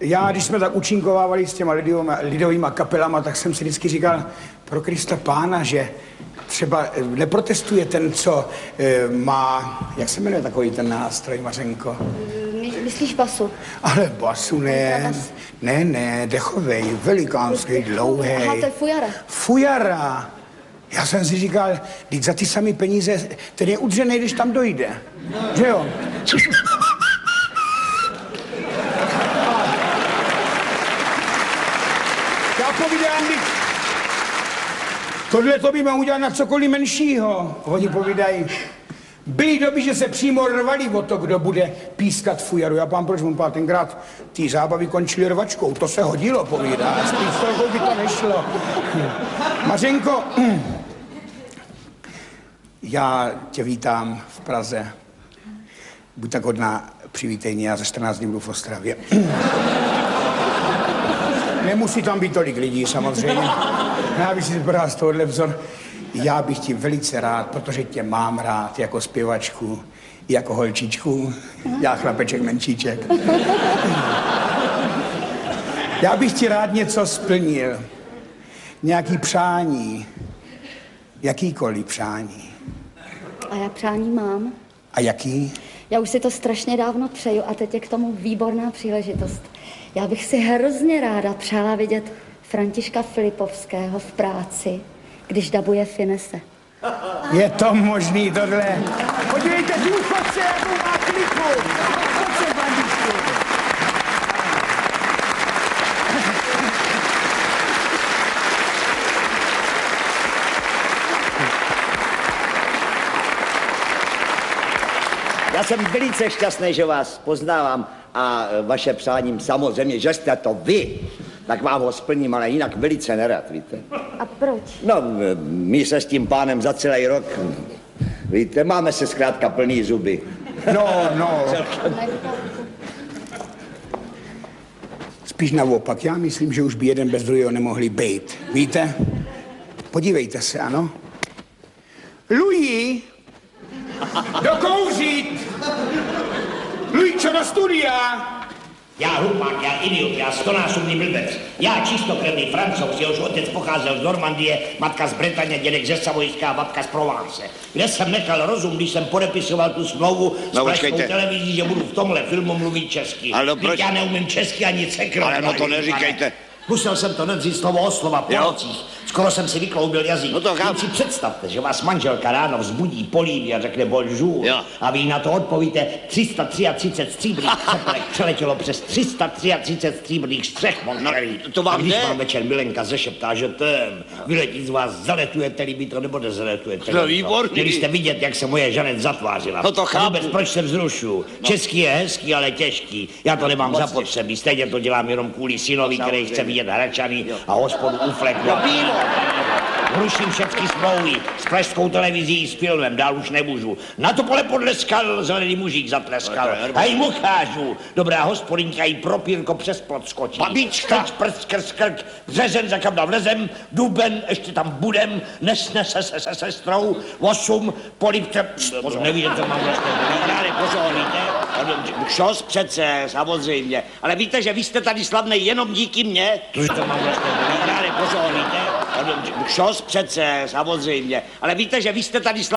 Já, když jsme tak účinkovávali s těma lidovýma kapelama, tak jsem si vždycky říkal, pro Krista Pána, že třeba neprotestuje ten, co má, jak se jmenuje takový ten nástroj, Mařenko? Myslíš basu? Ale basu ne, ne, dechovej, velikánský, dlouhý. Aha, to je fujara. Fujara. Já jsem si říkal, teď za ty samé peníze, ten je udřenej, když tam dojde. Že jo? Já povídám, tohle to by mám udělat na cokoliv menšího. Oni povídají, byly doby, že se přímo rvali o to, kdo bude pískat fujaru. Já pám, proč mu tenkrát ty zábavy končily rvačkou. To se hodilo, povídá. S pistolkou by to nešlo. Mařenko, já tě vítám v Praze. Buď tak hodná, přivítej mě, já za 14 dní budu v Ostravě. Nemusí tam být tolik lidí, samozřejmě. Já bych si vybral z tohohle vzor. Já bych ti velice rád, protože tě mám rád jako zpěvačku, jako holčičku, já chlapeček menšíček. Já bych ti rád něco splnil. Nějaký přání. Jakýkoliv přání. A já přání mám. A jaký? Já už si to strašně dávno přeju a teď je k tomu výborná příležitost. Já bych si hrozně ráda přála vidět Františka Filipovského v práci, když dabuje Finese. Je to možný tohle. Podívejte, důchodce, jakou má kliku. Pojďte, bandičku. Já jsem velice šťastný, že vás poznávám a vaše přáním samozřejmě, že jste to vy, tak vám ho splním, ale jinak velice nerad, víte. A proč? No, my se s tím pánem za celý rok, víte, máme se zkrátka plný zuby. No. Spíš naopak, já myslím, že už by jeden bez druhého nemohli být. Víte? Podívejte se, ano? Louis! Dokouřit! Luičo do studia! Já hlupák, já idiot, já stonásobný blbec. Já čistokrevný Francouz, jehož otec pocházel z Normandie, matka z Bretaně, dědek ze Savojska a babka z Provence. Kde jsem nechal rozum, když jsem podepisoval tu smlouvu s pražskou televizí, že budu v tomhle filmu mluvit česky. Ale proč? Já neumím česky ani cekro. Ale no to neříkejte. Musel jsem to nevzít slovo o slova po nocích. Skoro jsem si vykloubil jazyk. No to si představte, že vás manželka ráno vzbudí, políbí a řekne bonjour. Jo. A vy na to odpovíte 333 stříbrných cepelek přeletělo přes 333 stříbrných střech Montrealí. No, to vám a když jde? vám večer Milenka zešeptá, že ten vyletí z vás, zaletujete-li by to nebo nezaletujete. No výborný. Měli jste vidět, jak se moje Žanet zatvářila. No to chápu. Vůbec proč se vzrušu? No. Český je hezký, ale těžký. Já to nemám zapotřebí. Stejně to dělám jenom kvůli synovi, který chce vidět Hračany a hospodu ufleknout. No pivo. Ruším všechny smlouvy s pražskou televizí, s filmem, dál už nemůžu. Na to pole podleskal, zelený mužík zatleskal. A jim ukážu. Dobrá hospodinka jí propírko přes plot skočí. Babička. Prst, krk, březen, za kam vlezem, duben, ještě tam budem, nesnese se sestrou, 8, polipce, pozor, nevíte, mám vlastně, pozor, víte? Šos přece, samozřejmě. Ale víte, že vy jste tady slavnej jenom díky mně? To mám vlastně, pozor, víte? Šos přece, samozřejmě. Ale víte, že vy jste tady